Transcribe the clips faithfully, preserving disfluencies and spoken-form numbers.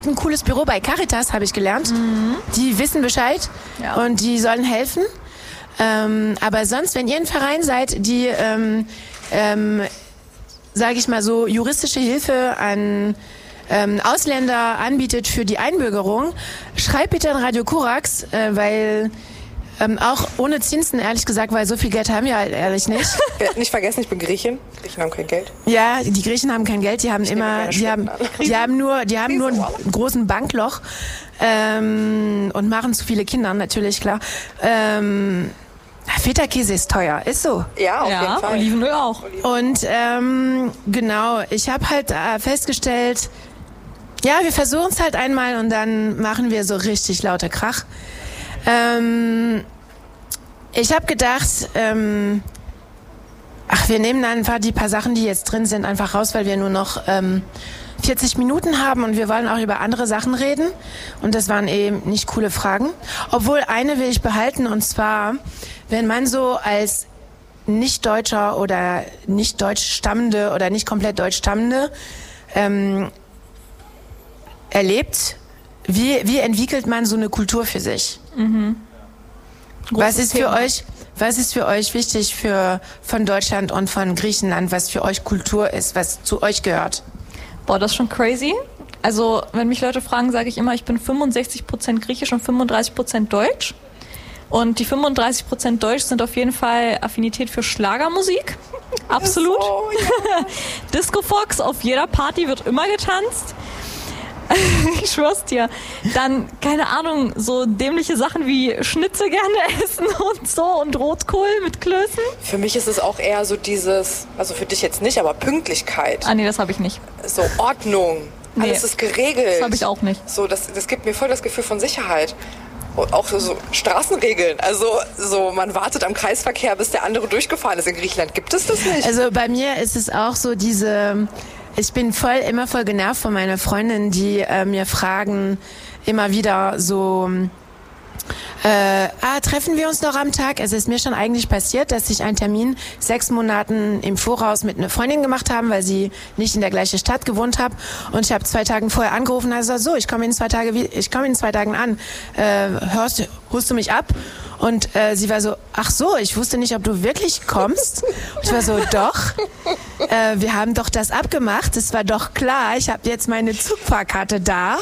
Ein cooles Büro bei Caritas, habe ich gelernt. Mhm. Die wissen Bescheid ja. und die sollen helfen. Ähm, aber sonst, wenn ihr ein Verein seid, die, ähm, ähm, sage ich mal so, juristische Hilfe an ähm, Ausländer anbietet für die Einbürgerung, schreibt bitte an Radio Korax, äh, weil ähm, auch ohne Zinsen, ehrlich gesagt, weil so viel Geld haben wir halt ehrlich nicht. Nicht vergessen, ich bin Griechin. Griechen haben kein Geld. Ja, die Griechen haben kein Geld, die haben ich immer, die haben, die haben nur, die haben nur einen großen Bankloch ähm, und machen zu viele Kinder, natürlich, klar. Ähm, Feta-Käse ist teuer, ist so. Ja, auf ja, jeden Fall. Olivenöl auch. Und ähm, genau, ich habe halt äh, festgestellt, ja, wir versuchen es halt einmal und dann machen wir so richtig lauter Krach. Ähm, ich habe gedacht, ähm, ach, wir nehmen einfach die paar Sachen, die jetzt drin sind, einfach raus, weil wir nur noch ähm, vierzig Minuten haben und wir wollen auch über andere Sachen reden. Und das waren eben nicht coole Fragen. Obwohl, eine will ich behalten, und zwar, wenn man so als Nicht-Deutscher oder nicht deutsch stammende oder nicht komplett deutsch stammende ähm, erlebt, wie, wie entwickelt man so eine Kultur für sich? Mhm. Was ist für euch, was ist für euch wichtig für, von Deutschland und von Griechenland, was für euch Kultur ist, was zu euch gehört? Boah, das ist schon crazy. Also, wenn mich Leute fragen, sage ich immer, ich bin fünfundsechzig Prozent griechisch und fünfunddreißig Prozent deutsch. Und die fünfunddreißig Prozent deutsch sind auf jeden Fall Affinität für Schlagermusik. Absolut. So, ja. Disco Fox, auf jeder Party wird immer getanzt. Ich schwör's dir. Dann, keine Ahnung, so dämliche Sachen wie Schnitzel gerne essen und so und Rotkohl mit Klößen. Für mich ist es auch eher so dieses, also für dich jetzt nicht, aber Pünktlichkeit. Ah nee, das habe ich nicht. So Ordnung. Nee, alles ist geregelt. Das habe ich auch nicht. So, das, das gibt mir voll das Gefühl von Sicherheit. Und auch so, so Straßenregeln. Also so, man wartet am Kreisverkehr, bis der andere durchgefahren ist. In Griechenland gibt es das nicht. Also bei mir ist es auch so diese... Ich bin voll immer voll genervt von meiner Freundin, die äh, mir fragen immer wieder so, äh, ah, treffen wir uns noch am Tag? Es ist mir schon eigentlich passiert, dass ich einen Termin sechs Monaten im Voraus mit einer Freundin gemacht habe, weil sie nicht in der gleichen Stadt gewohnt hat. Und ich habe zwei Tage vorher angerufen und also so, ich komme in zwei Tage, ich komme in zwei Tagen an. Äh, hörst, holst du mich ab? Und äh, sie war so, ach so, ich wusste nicht, ob du wirklich kommst. Und ich war so, doch. Äh, wir haben doch das abgemacht. Es war doch klar. Ich habe jetzt meine Zugfahrkarte da.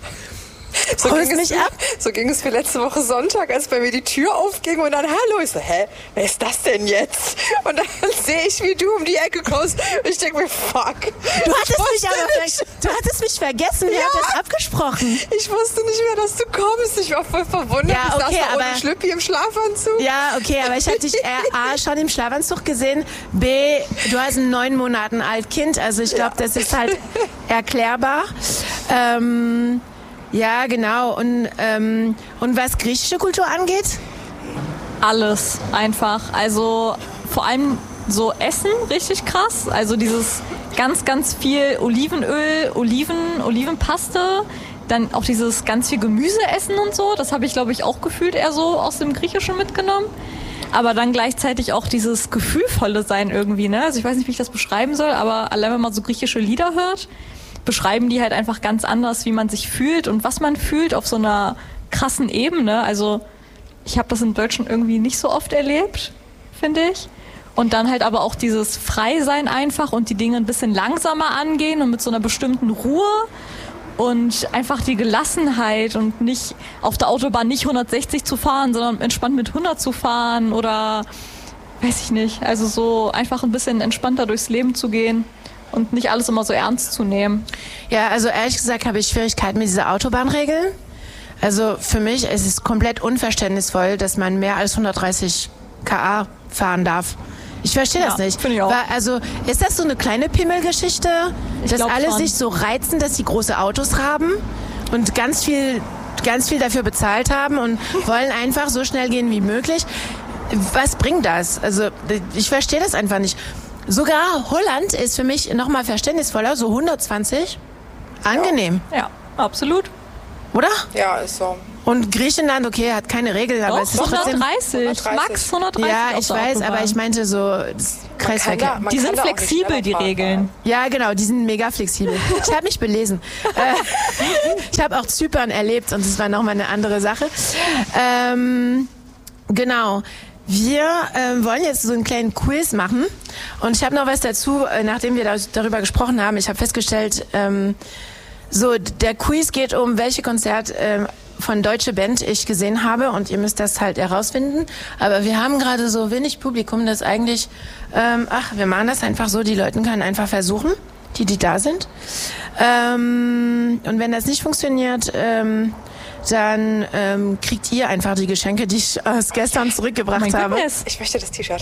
So ging, mich es, ab. so ging es mir letzte Woche Sonntag, als bei mir die Tür aufging und dann, hallo, ich so, hä, wer ist das denn jetzt? Und dann sehe ich, wie du um die Ecke kommst und ich denke mir, fuck. Du hattest, mich aber, du hattest mich vergessen, wir ja. hatten das abgesprochen. Ich wusste nicht mehr, dass du kommst. Ich war voll verwundert. Ja, okay, ich saß da aber ohne Schlüppi im Schlafanzug. Ja, okay, aber ich hatte dich A, schon im Schlafanzug gesehen, B, du hast ein neun Monaten alt Kind, also ich glaube, ja. das ist halt erklärbar. Ähm... Ja, genau. Und, ähm, und was griechische Kultur angeht? Alles einfach. Also vor allem so Essen, richtig krass. Also dieses ganz, ganz viel Olivenöl, Oliven, Olivenpaste. Dann auch dieses ganz viel Gemüse essen und so. Das habe ich, glaube ich, auch gefühlt eher so aus dem Griechischen mitgenommen. Aber dann gleichzeitig auch dieses gefühlvolle Sein irgendwie, ne? Also ich weiß nicht, wie ich das beschreiben soll, aber allein wenn man so griechische Lieder hört, beschreiben die halt einfach ganz anders, wie man sich fühlt und was man fühlt auf so einer krassen Ebene. Also ich habe das im Deutschen irgendwie nicht so oft erlebt, finde ich. Und dann halt aber auch dieses Freisein einfach und die Dinge ein bisschen langsamer angehen und mit so einer bestimmten Ruhe und einfach die Gelassenheit und nicht auf der Autobahn nicht hundertsechzig zu fahren, sondern entspannt mit hundert zu fahren oder weiß ich nicht. Also so einfach ein bisschen entspannter durchs Leben zu gehen. Und nicht alles immer so ernst zu nehmen. Ja, also ehrlich gesagt habe ich Schwierigkeiten mit dieser Autobahnregeln. Also für mich ist es komplett unverständnisvoll, dass man mehr als hundertdreißig Kilometer pro Stunde fahren darf. Ich verstehe das ja, nicht. Finde ich auch. Weil, also ist das so eine kleine Pimmelgeschichte, ich dass alle schon. sich so reizen, dass sie große Autos haben und ganz viel, ganz viel dafür bezahlt haben und wollen einfach so schnell gehen wie möglich? Was bringt das? Also ich verstehe das einfach nicht. Sogar Holland ist für mich nochmal verständnisvoller, so hundertzwanzig. Angenehm. Ja, ja, absolut. Oder? Ja, ist so. Und Griechenland, okay, hat keine Regeln, aber Doch, es ist trotzdem... hundertdreißig, Max hundertdreißig. Ja, ich weiß, aber ich meinte so Kreisverkehr. Die sind flexibel, die Regeln. Ja, genau, die sind mega flexibel. Ich habe mich belesen. Ich habe auch Zypern erlebt und das war nochmal eine andere Sache. Ähm, genau. Wir äh, wollen jetzt so einen kleinen Quiz machen und ich habe noch was dazu, äh, nachdem wir da, darüber gesprochen haben. Ich habe festgestellt, ähm, so der Quiz geht um, welche Konzert äh, von deutsche Band ich gesehen habe und ihr müsst das halt herausfinden. Aber wir haben gerade so wenig Publikum, dass eigentlich, ähm, ach, wir machen das einfach so, die Leute können einfach versuchen, die, die da sind. Ähm, und wenn das nicht funktioniert, ähm, dann ähm, kriegt ihr einfach die Geschenke, die ich aus gestern zurückgebracht oh habe. Goodness. Ich möchte das T-Shirt.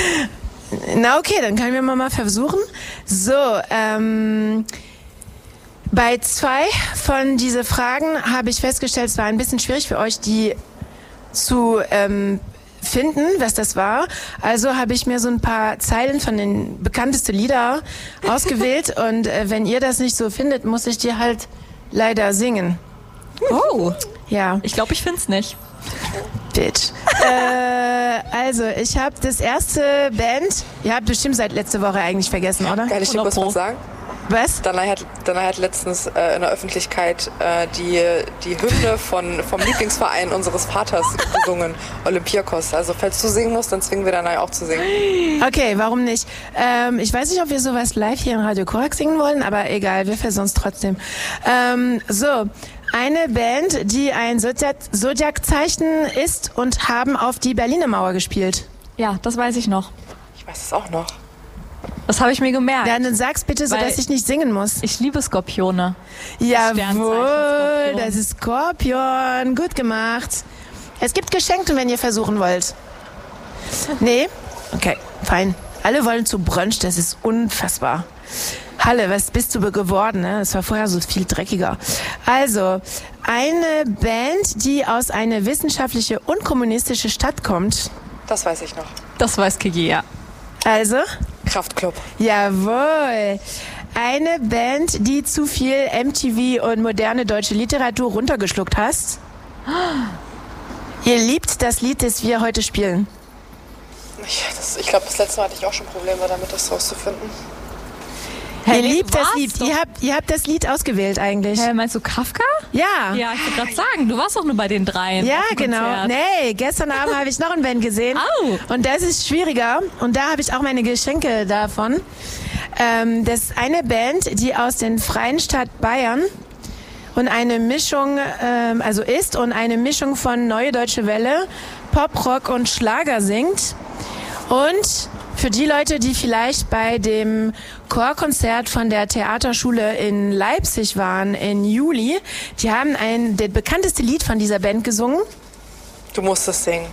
Na okay, dann können wir mal versuchen. So, ähm... Bei zwei von diesen Fragen habe ich festgestellt, es war ein bisschen schwierig für euch, die zu ähm, finden, was das war. Also habe ich mir so ein paar Zeilen von den bekanntesten Lieder ausgewählt und äh, wenn ihr das nicht so findet, muss ich dir halt leider singen. Oh, ja. Ich glaube, ich find's nicht. Bitch. äh, also, ich habe das erste Band, ihr habt bestimmt seit letzter Woche eigentlich vergessen, oder? Kann ich dir kurz was sagen? Was? Danai hat, Danai hat letztens äh, in der Öffentlichkeit äh, die, die Hymne von, vom Lieblingsverein unseres Vaters gesungen, Olympiakos. Also falls du singen musst, dann zwingen wir Danai auch zu singen. Okay, warum nicht? Ähm, ich weiß nicht, ob wir sowas live hier in Radio Korax singen wollen, aber egal, wir versuchen es trotzdem. Ähm, so, eine Band, die ein Zodiac-Zeichen ist und haben auf die Berliner Mauer gespielt. Ja, das weiß ich noch. Ich weiß es auch noch. Das habe ich mir gemerkt. Ja, dann sag's bitte so, Weil dass ich nicht singen muss. Ich liebe Skorpione. Jawohl, das ist Skorpion. Gut gemacht. Es gibt Geschenke, wenn ihr versuchen wollt. Nee? Okay, fein. Alle wollen zu Brunch, das ist unfassbar. Halle, was bist du geworden? Ne? Das war vorher so viel dreckiger. Also, eine Band, die aus einer wissenschaftlichen und kommunistischen Stadt kommt. Das weiß ich noch. Das weiß Kiki, ja. Also? Kraftklub. Jawohl. Eine Band, die zu viel M T V und moderne deutsche Literatur runtergeschluckt hast. Ihr liebt das Lied, das wir heute spielen. Ich, das, ich glaube, das letzte Mal hatte ich auch schon Probleme damit, das rauszufinden. Ihr liebt das Lied. Ihr habt, ihr habt das Lied ausgewählt eigentlich. Hä, meinst du Kafka? Ja. Ja, ich wollte gerade sagen, du warst doch nur bei den dreien. Ja, genau. Nee, gestern Abend habe ich noch ein Band gesehen. Au. Und das ist schwieriger. Und da habe ich auch meine Geschenke davon. Ähm, das ist eine Band, die aus den Freien Stadt Bayern und eine Mischung, ähm, also ist und eine Mischung von Neue Deutsche Welle, Pop, Rock und Schlager singt. Und für die Leute, die vielleicht bei dem Chorkonzert von der Theaterschule in Leipzig waren im Juli, die haben ein, das bekannteste Lied von dieser Band gesungen. Du musst es singen.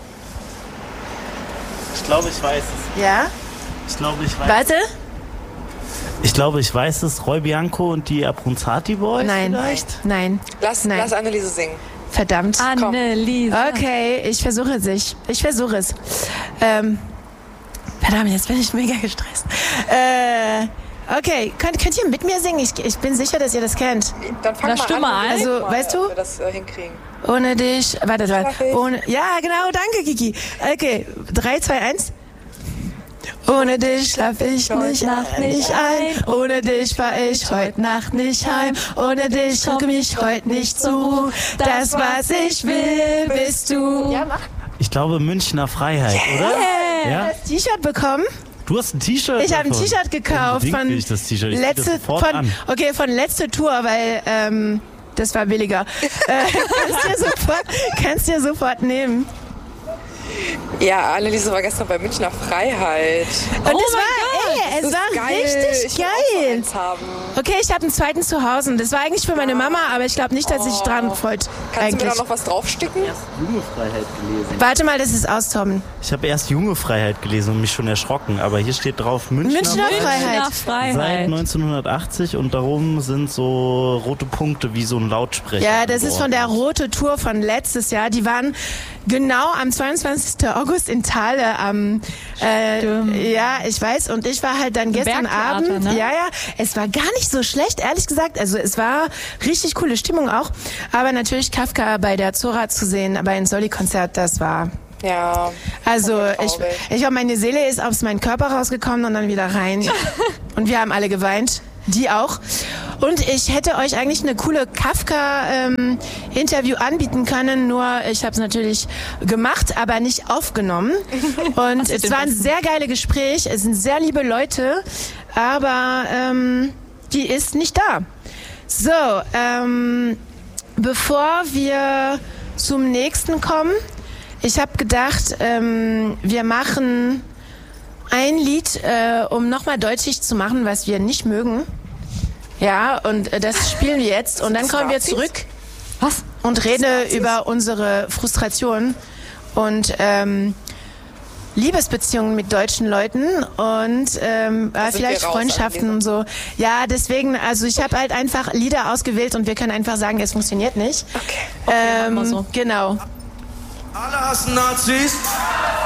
Ich glaube, ich weiß es. Ja? Ich glaube, ich weiß Warte. Ich glaube, ich weiß es. Roy Bianco und die Abronzati Boys Nein. vielleicht? Nein. Lass, Nein. lass Anneliese singen. Verdammt. Anneliese. Okay, ich versuche es. Ich, ich versuche es. Ähm, verdammt, jetzt bin ich mega gestresst. Äh, okay, könnt, könnt ihr mit mir singen? Ich, ich bin sicher, dass ihr das kennt. Dann fang Na, mal stimme an. ein. Also, mal, weißt du? Wir das äh, hinkriegen. Ohne dich. Warte, Schlaf warte. ich. Ohne, ja, genau, danke, Kiki. Okay, drei, zwei, eins. Ohne dich schlaf ich nicht, Nacht nicht ein. Ohne dich fahr ich heute Nacht nicht heim. Ohne dich drücke mich heute nicht zu Ruhe. Das, was ich will, bist du. Ja, mach. Ich glaube, Münchner Freiheit, oder? Ja? Das T-Shirt bekommen. Du hast ein T-Shirt Ich habe ein davon. T-Shirt gekauft Unbedingt von will ich das T-Shirt. Ich zieh das letzte sofort von an. okay von letzte Tour, weil ähm, das war billiger. äh, kannst dir sofort kannst dir sofort nehmen. Ja, Anneliese war gestern bei Münchner Freiheit. Und Oh es mein war, ey, es Das ist war geil. richtig Ich will auch so geil. eins haben. Okay, ich habe einen zweiten zu Hause. Das war eigentlich für meine Mama, aber ich glaube nicht, dass sich dran freut. Kannst du Eigentlich. mir da noch was draufsticken? Junge Freiheit gelesen. Warte mal, das ist aus, Tom. Ich habe erst Junge Freiheit gelesen und mich schon erschrocken, aber hier steht drauf Münchner, Münchner Freiheit. Münchner Freiheit. Seit neunzehnhundertachtzig und darum sind so rote Punkte wie so ein Lautsprecher. Ja, das ist von der geworden. Rote Tour von letztes Jahr. Die waren genau am zweiundzwanzigsten August in Thale am äh, ja, ich weiß und ich war halt halt dann gestern Bergtheater, Abend. Ne? Ja, ja. Es war gar nicht so schlecht, ehrlich gesagt. Also es war richtig coole Stimmung auch. Aber natürlich Kafka bei der Zora zu sehen, bei einem Soli-Konzert, das war... Ja. Also ich, ich glaube, meine Seele ist aus meinem Körper rausgekommen und dann wieder rein. Und wir haben alle geweint. Die auch. Und ich hätte euch eigentlich eine coole Kafka-Interview ähm, anbieten können, nur ich habe es natürlich gemacht, aber nicht aufgenommen. Und es war ein sehr geiles Gespräch, es sind sehr liebe Leute, aber ähm, die ist nicht da. So, ähm, bevor wir zum nächsten kommen, ich habe gedacht, ähm, wir machen ein Lied, äh, um nochmal deutlich zu machen, was wir nicht mögen. Ja, und äh, das spielen wir jetzt. Und dann kommen wir zurück. Was? Und rede über unsere Frustration und ähm, Liebesbeziehungen mit deutschen Leuten und ähm, äh, vielleicht Freundschaften und so. Ja, deswegen, also ich habe halt einfach Lieder ausgewählt und wir können einfach sagen, es funktioniert nicht. Okay. okay ähm, so. Genau. Alle hassen Nazis.